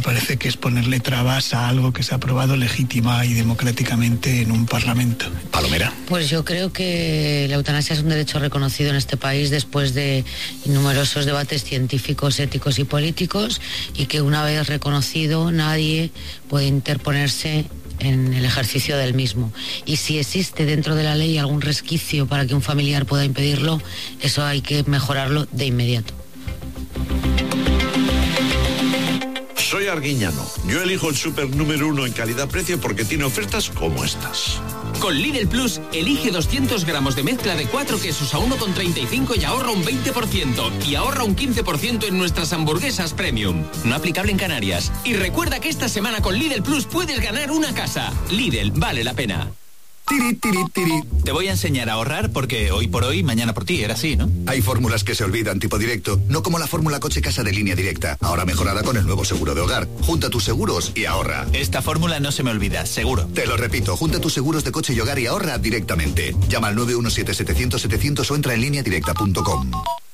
parece que es ponerle trabas a algo que se ha aprobado legítima y democráticamente en un parlamento. Palomera. Pues yo creo que la eutanasia es un derecho reconocido en este país después de numerosos debates científicos, éticos y políticos, y que una vez reconocido nadie puede interponerse en el ejercicio del mismo. Y si existe dentro de la ley algún resquicio para que un familiar pueda impedirlo, eso hay que mejorarlo de inmediato. Soy Arguiñano. Yo elijo el súper número 1 en calidad-precio porque tiene ofertas como estas. Con Lidl Plus, elige 200 gramos de mezcla de 4 quesos a 1,35 y ahorra un 20%. Y ahorra un 15% en nuestras hamburguesas premium. No aplicable en Canarias. Y recuerda que esta semana con Lidl Plus puedes ganar una casa. Lidl, vale la pena. Tiri, tiri, tiri. Te voy a enseñar a ahorrar porque hoy por hoy, mañana por ti, era así, ¿no? Hay fórmulas que se olvidan, tipo directo, no como la fórmula coche-casa de Línea Directa, ahora mejorada con el nuevo seguro de hogar. Junta tus seguros y ahorra. Esta fórmula no se me olvida, seguro. Te lo repito, junta tus seguros de coche y hogar y ahorra directamente. Llama al 917-700-700 o entra en lineadirecta.com.